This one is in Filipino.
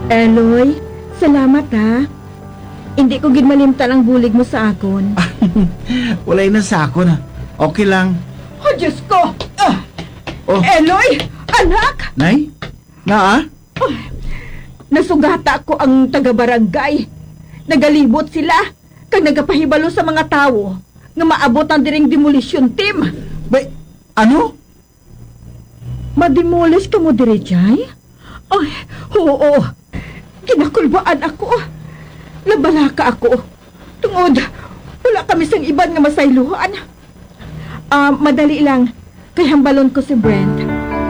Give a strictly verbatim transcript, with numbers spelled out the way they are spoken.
Eloy, salamat ha. Hindi ko ginmalimtan ang bulig mo sa akon. Walay na sa ako na. Okay lang. Oh, Diyos ko! Ah! Oh, Eloy! Anak! Nay? Na ah? Nasugata ko ang taga-barangay. Nagalibot sila kag nagapahibalo sa mga tao nga maabot ang diring demolition team. Bay, ano? Mademolish ka mo diri, Jay? Ay, oo. Kinakulbaan ako. Labalaka ako. Tungod, wala kami sang iban nga masayluhan. Ah, madali lang. Kay hambalon ko si Brent.